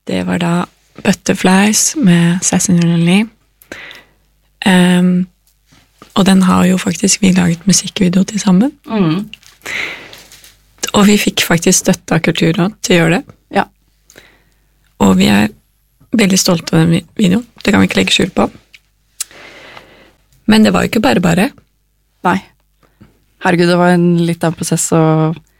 Det var da Butterflies med Sassin Lee. Og den har jo faktisk vi laget musikkvideo til sammen. Og vi fikk faktisk støtte av Kulturrådet til å gjøre det. Ja. Og vi veldig stolte av den videoen. Det kan vi ikke legge skjul på. Men det var jo ikke bare. Nei. Herregud, det var litt av en prosess å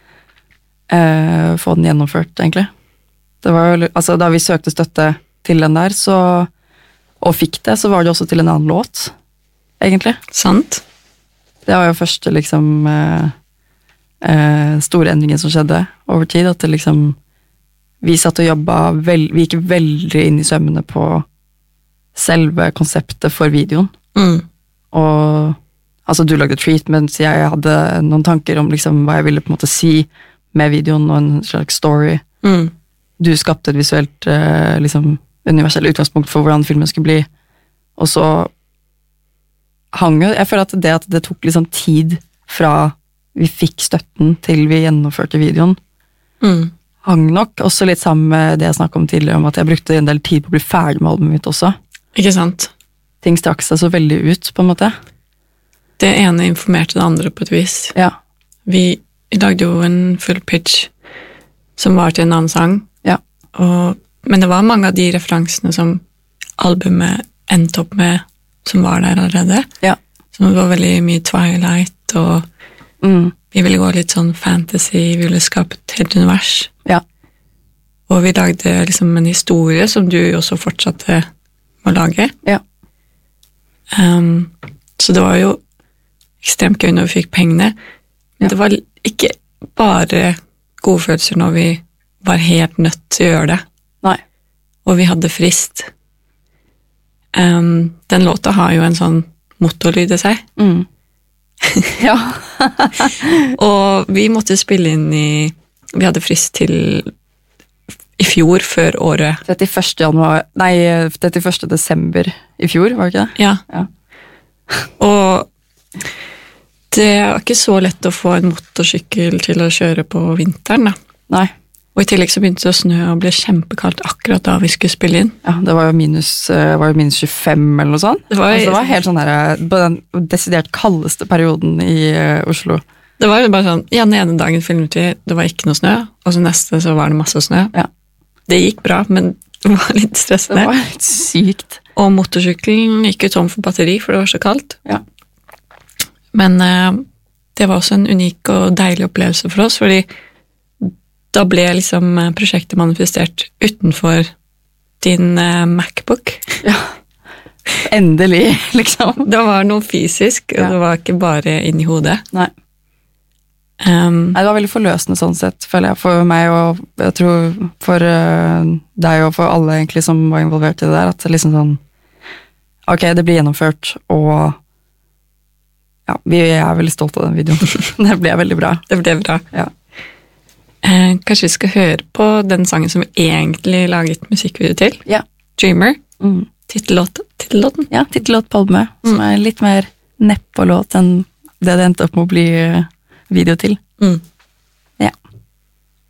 få den gjennomført, egentlig. Det var jo, altså, da vi søkte støtte til den der, og fikk det, så var det også til en annen låt, egentlig. Sant. Det var jo første, liksom, store endringen som skjedde over tid, at det liksom, vi satt og jobbet, vi gikk veldig inn i sømmene på selve konseptet for videoen. Og altså, du lagde treatments, jeg hadde noen tanker om liksom, hva jeg ville på en måte si med videoen, og en slags story. Du skapte et visuelt liksom, universelt utgangspunkt for hvordan filmen skulle bli. Og så hang jo, jeg føler at det tok liksom tid fra vi fikk støtten til vi gjennomførte videoen. Hang nok også litt sammen med det jeg snakket om tidligere, om at jeg brukte en del tid på å bli ferdig med albumet mitt også. Ikke sant? Ting strakk seg så veldig ut, på en måte. Det ene informerte det andre på et vis. Ja. Vi lagde jo en full pitch som var til en annen sang. Ja. Men det var mange av de referansene som albumet endte opp med, som var der allerede. Ja. Så det var veldig mye Twilight, og vi ville gå litt sånn fantasy, vi ville skape et helt univers. Ja. Og vi lagde liksom en historie som du også fortsatte å lage. Ja. Så det var jo ekstremt gøy når vi fikk pengene, men det var ikke bare gode følelser når vi var helt nødt til å gjøre det. Nei. Og vi hadde frist. Den låta har jo en sånn motorlyd i seg. Ja. Og vi måtte spille inn vi hadde frist til i fjor, før året. 31. desember i fjor, var det ikke det? Ja. Og det var ikke så lett å få en motorsykkel til å kjøre på vinteren, da. Nei. Og i tillegg så begynte det å snø og ble kjempekaldt akkurat da vi skulle spille inn. Ja, det var jo minus 25 eller noe sånt. Det var helt sånn der, på den desidert kaldeste perioden i Oslo. Det var jo bare sånn, ja, den ene dagen filmet vi, det var ikke noe snø, og så neste så var det masse snø. Ja. Det gikk bra, men det var litt stressende. Det var litt sykt. Og motorsykkelen gikk jo tom for batteri, for det var så kaldt. Ja. Men det var også en unik og deilig opplevelse for oss, fordi da ble liksom prosjektet manifestert utenfor din MacBook. Ja, endelig, liksom. Det var noe fysisk, og det var ikke bare inn i hodet. Nei. Nei, det var veldig forløsende sånn sett, føler jeg, for meg, og jeg tror for deg og for alle egentlig som var involvert i det der, at det liksom sånn, ok, det blir gjennomført, og ja, vi veldig stolte av den videoen. Det ble veldig bra. Det ble bra. Ja. Kanskje vi skal høre på den sangen som vi egentlig laget musikkvideo til? Ja. Dreamer. Titellåten? Ja, titellåt på albumet, som litt mer neppå låt enn det endte opp med å bli video til.